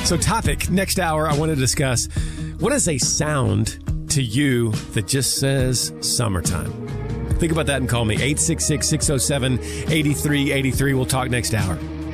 So topic, next hour, I want to discuss what is a sound to you that just says summertime? Think about that and call me, 866-607-8383. We'll talk next hour.